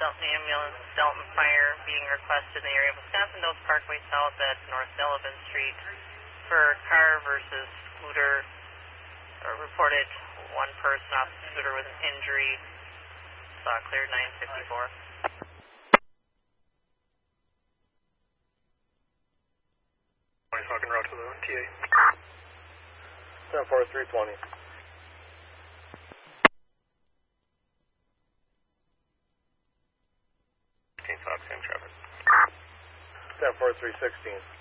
Delton Ambulance, Delton Fire being requested in the area of Wisconsin Dells Parkway South at North Sullivan Street for car versus scooter. Reported one person off the scooter with an injury. Saw clear 954. Talking route to the TA. 10-4-320. Fox, same traffic. 10-4-316.